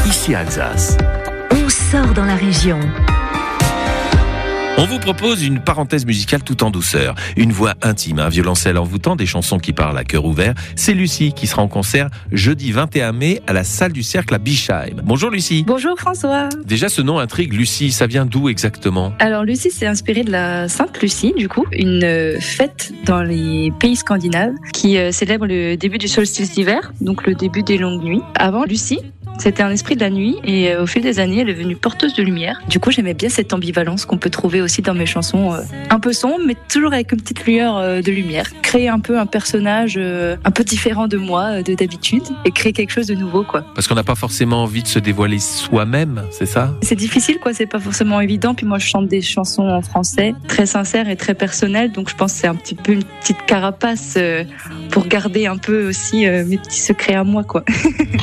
ici à Alsace. On sort dans la région. On vous propose une parenthèse musicale tout en douceur. Une voix intime, un violoncelle envoûtant, des chansons qui parlent à cœur ouvert. C'est Lucie qui sera en concert jeudi 21 mai à la salle du Cercle à Bischheim. Bonjour Lucie. Bonjour François. Déjà ce nom intrigue, Lucie, ça vient d'où exactement ? Alors Lucie, c'est inspiré de la Sainte Lucie, du coup, une fête dans les pays scandinaves qui célèbre le début du solstice d'hiver, donc le début des longues nuits. Avant, Lucie, c'était un esprit de la nuit et au fil des années, elle est devenue porteuse de lumière. Du coup, j'aimais bien cette ambivalence qu'on peut trouver aussi dans mes chansons, un peu sombres, mais toujours avec une petite lueur de lumière. Créer un peu un personnage un peu différent de moi, de d'habitude, et créer quelque chose de nouveau, quoi. Parce qu'on n'a pas forcément envie de se dévoiler soi-même, c'est ça ? C'est difficile, quoi, c'est pas forcément évident. Puis moi, je chante des chansons en français, très sincères et très personnelles, donc je pense que c'est un petit peu une petite carapace pour garder un peu aussi mes petits secrets à moi, quoi.